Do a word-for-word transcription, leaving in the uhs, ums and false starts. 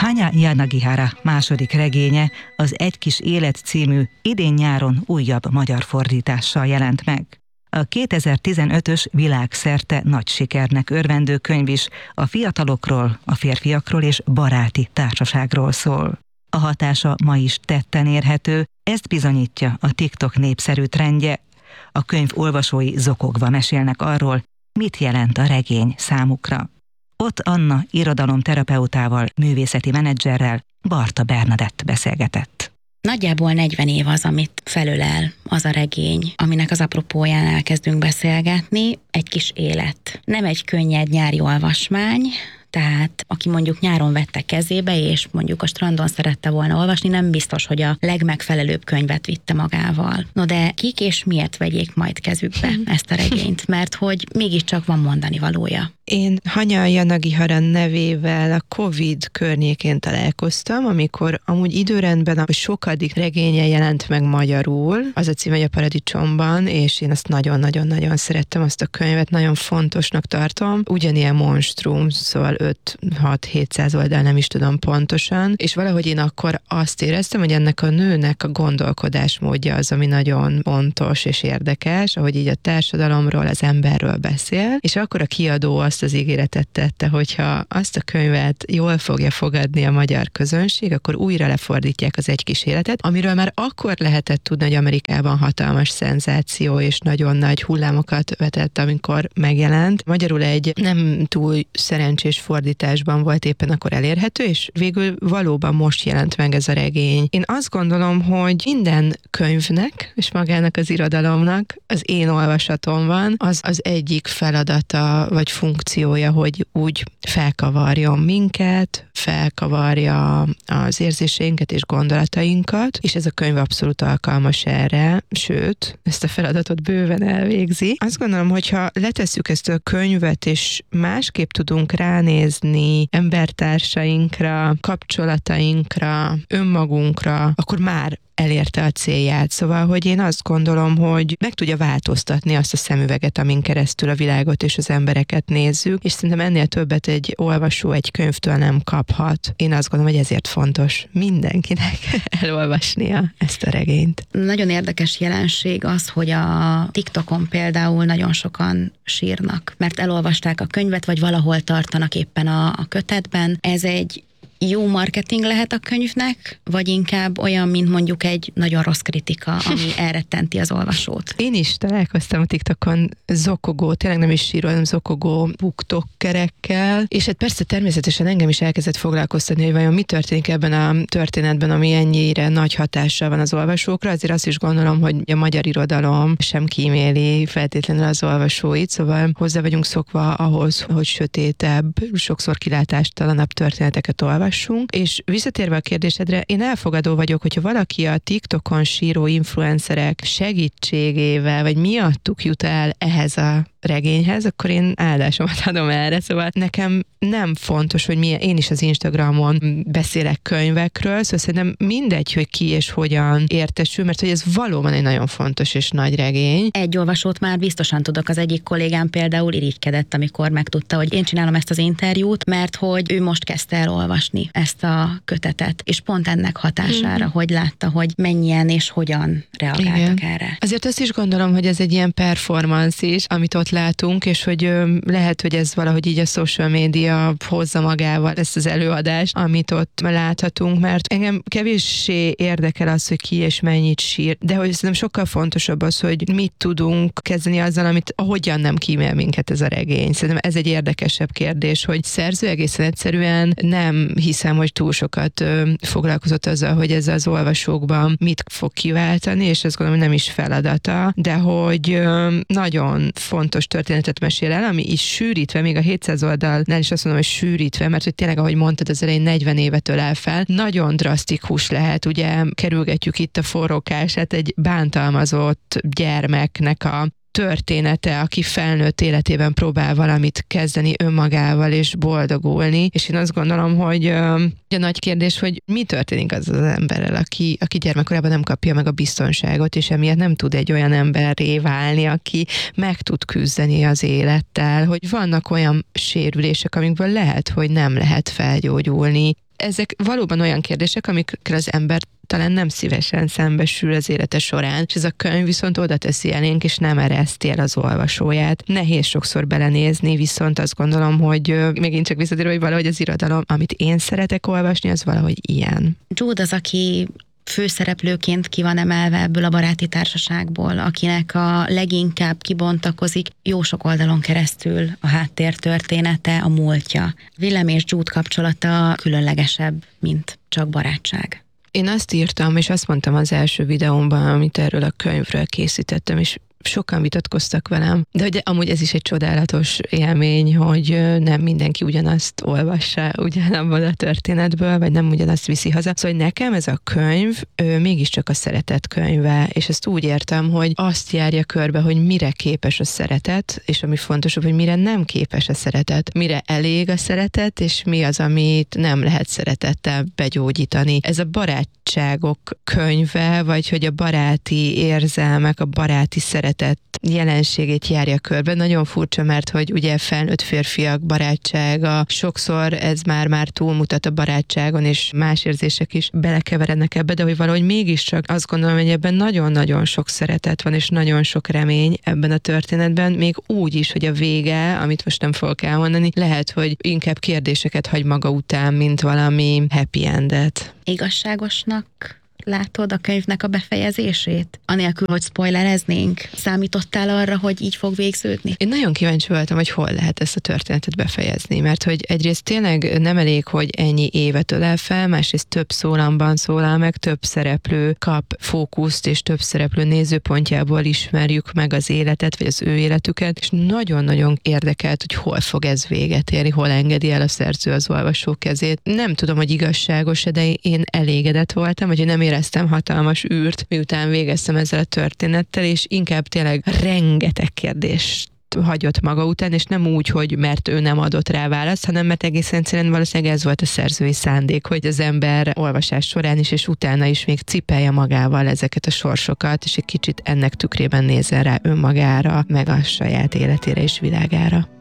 Hanya Yanagihara második regénye, az Egy kis élet című, idén-nyáron újabb magyar fordítással jelent meg. A kétezer-tizenötös világszerte nagy sikernek örvendő könyv is a fiatalokról, a férfiakról és baráti társaságról szól. A hatása ma is tetten érhető, ezt bizonyítja a TikTok népszerű trendje. A könyv olvasói zokogva mesélnek arról, mit jelent a regény számukra. Ott Anna irodalomterapeutával, művészeti menedzserrel, Barta Bernadett beszélgetett. Nagyjából negyven év az, amit felölel az a regény, aminek az apropóján elkezdünk beszélgetni. Egy kis élet. Nem egy könnyed nyári olvasmány, tehát aki mondjuk nyáron vette kezébe, és mondjuk a strandon szerette volna olvasni, nem biztos, hogy a legmegfelelőbb könyvet vitte magával. No de kik és miért vegyék majd kezükbe ezt a regényt? Mert hogy mégiscsak van mondani valója. Én Hanya Yanagihara nevével a Covid környékén találkoztam, amikor amúgy időrendben a sokadik regénye jelent meg magyarul, az a cím, hogy A paradicsomban, és én azt nagyon-nagyon-nagyon szerettem, azt a könyvet, nagyon fontosnak tartom. Ugyanilyen monstrum, szóval öt-hat-hétszáz oldal, nem is tudom pontosan, és valahogy én akkor azt éreztem, hogy ennek a nőnek a gondolkodásmódja az, ami nagyon fontos és érdekes, ahogy így a társadalomról, az emberről beszél, és akkor a kiadó azt az ígéretet tette, hogyha azt a könyvet jól fogja fogadni a magyar közönség, akkor újra lefordítják az Egy kis életet, amiről már akkor lehetett tudni, hogy Amerikában hatalmas szenzáció és nagyon nagy hullámokat vetett, amikor megjelent. Magyarul egy nem túl szerencsés fordításban volt éppen akkor elérhető, és végül valóban most jelent meg ez a regény. Én azt gondolom, hogy minden könyvnek és magának az irodalomnak az én olvasatom van, az az egyik feladata vagy funkciója, hogy úgy felkavarjon minket, felkavarja az érzéseinket és gondolatainkat, és ez a könyv abszolút alkalmas erre, sőt, ezt a feladatot bőven elvégzi. Azt gondolom, hogyha letesszük ezt a könyvet, és másképp tudunk ránézni embertársainkra, kapcsolatainkra, önmagunkra, akkor már elérte a célját. Szóval, hogy én azt gondolom, hogy meg tudja változtatni azt a szemüveget, amin keresztül a világot és az embereket nézzük, és szerintem ennél többet egy olvasó egy könyvtől nem kaphat. Én azt gondolom, hogy ezért fontos mindenkinek elolvasnia ezt a regényt. Nagyon érdekes jelenség az, hogy a TikTokon például nagyon sokan sírnak, mert elolvasták a könyvet, vagy valahol tartanak éppen a, a kötetben. Ez egy jó marketing lehet a könyvnek, vagy inkább olyan, mint mondjuk egy nagyon rossz kritika, ami elrettenti az olvasót? Én is találkoztam a TikTokon zokogó, tényleg nem is síró, hanem zokogó booktokkerekkel, és hát persze természetesen engem is elkezdett foglalkoztatni, hogy vajon mi történik ebben a történetben, ami ennyire nagy hatással van az olvasókra. Azért azt is gondolom, hogy a magyar irodalom sem kíméli feltétlenül az olvasóit, szóval hozzá vagyunk szokva ahhoz, hogy sötétebb, sokszor kilátástalanabb történeteket olvas. És visszatérve a kérdésedre, én elfogadó vagyok, hogyha valaki a TikTokon síró influencerek segítségével, vagy miattuk jut el ehhez a regényhez, akkor én áldásomat adom erre, szóval nekem nem fontos, hogy milyen, én is az Instagramon beszélek könyvekről, szóval szerintem mindegy, hogy ki és hogyan értesül, mert hogy ez valóban egy nagyon fontos és nagy regény. Egy olvasót már biztosan tudok, az egyik kollégám például irigykedett, amikor megtudta, hogy én csinálom ezt az interjút, mert hogy ő most kezdte el olvasni ezt a kötetet, és pont ennek hatására, mm. hogy látta, hogy mennyien és hogyan reagáltak Igen. erre. Azért azt is gondolom, hogy ez egy ilyen performance is, amit ott látunk, és hogy ö, lehet, hogy ez valahogy így a social media hozza magával ezt az előadást, amit ott láthatunk, mert engem kevéssé érdekel az, hogy ki és mennyit sír, de hogy szerintem sokkal fontosabb az, hogy mit tudunk kezdeni azzal, amit ahogyan nem kímél minket ez a regény. Szerintem ez egy érdekesebb kérdés, hogy szerző egészen egyszerűen nem hiszem, hogy túl sokat ö, foglalkozott azzal, hogy ez az olvasókban mit fog kiváltani, és azt gondolom, hogy nem is feladata, de hogy ö, nagyon fontos történetet mesél el, ami is sűrítve, még a hétszáz oldalnál is azt mondom, hogy sűrítve, mert hogy tényleg, ahogy mondtad, az elején negyven évet ölel fel, nagyon drasztikus lehet, ugye kerülgetjük itt a forrókását egy bántalmazott gyermeknek a története, aki felnőtt életében próbál valamit kezdeni önmagával és boldogulni, és én azt gondolom, hogy ö, a nagy kérdés, hogy mi történik az az emberrel, aki, aki gyermekkorában nem kapja meg a biztonságot, és emiatt nem tud egy olyan emberré válni, aki meg tud küzdeni az élettel, hogy vannak olyan sérülések, amikből lehet, hogy nem lehet felgyógyulni. Ezek valóban olyan kérdések, amikkel az ember talán nem szívesen szembesül az élete során, és ez a könyv viszont oda teszi elénk, és nem ereszti el az olvasóját. Nehéz sokszor belenézni, viszont azt gondolom, hogy megint csak visszatérve, hogy valahogy az irodalom, amit én szeretek olvasni, az valahogy ilyen. Jude az, aki főszereplőként ki van emelve ebből a baráti társaságból, akinek a leginkább kibontakozik jó sok oldalon keresztül a háttértörténete, a múltja. Willem és Jude kapcsolata különlegesebb, mint csak barátság. Én azt írtam, és azt mondtam az első videómban, amit erről a könyvről készítettem, és sokan vitatkoztak velem, de hogy amúgy ez is egy csodálatos élmény, hogy nem mindenki ugyanazt olvassa ugyanabban a történetből, vagy nem ugyanazt viszi haza. Szóval nekem ez a könyv mégiscsak a szeretet könyve, és ezt úgy értem, hogy azt járja körbe, hogy mire képes a szeretet, és ami fontosabb, hogy mire nem képes a szeretet, mire elég a szeretet, és mi az, amit nem lehet szeretettel begyógyítani. Ez a barátságok könyve, vagy hogy a baráti érzelmek, a baráti szeretet jelenségét járja körbe. Nagyon furcsa, mert hogy ugye felnőtt férfiak barátsága, sokszor ez már-már túlmutat a barátságon, és más érzések is belekeverednek ebbe, de hogy valahogy mégiscsak azt gondolom, hogy ebben nagyon-nagyon sok szeretet van, és nagyon sok remény ebben a történetben, még úgy is, hogy a vége, amit most nem fogok elmondani, lehet, hogy inkább kérdéseket hagy maga után, mint valami happy endet. Igazságosnak látod a könyvnek a befejezését? Anélkül, hogy spoilereznénk, számítottál arra, hogy így fog végződni? Én nagyon kíváncsi voltam, hogy hol lehet ezt a történetet befejezni, mert hogy egyrészt tényleg nem elég, hogy ennyi évet ölel fel, másrészt több szólamban szólal meg, több szereplő kap fókuszt, és több szereplő nézőpontjából ismerjük meg az életet, vagy az ő életüket, és nagyon-nagyon érdekelt, hogy hol fog ez véget érni, hol engedi el a szerző az olvasó kezét. Nem tudom, hogy igazságos-e, de én elégedett voltam, hogy nem éreztem hatalmas űrt, miután végeztem ezzel a történettel, és inkább tényleg rengeteg kérdést hagyott maga után, és nem úgy, hogy mert ő nem adott rá választ, hanem mert egészen egyszerűen valószínűleg ez volt a szerzői szándék, hogy az ember olvasás során is, és utána is még cipelje magával ezeket a sorsokat, és egy kicsit ennek tükrében nézzen rá önmagára, meg a saját életére és világára.